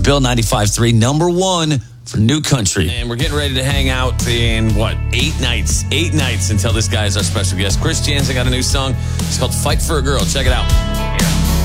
Bill 95.3, number one for New Country. And we're getting ready to hang out in, 8 nights? 8 nights until this guy is our special guest. Chris Jansen got a new song. It's called Fight for a Girl. Check it out.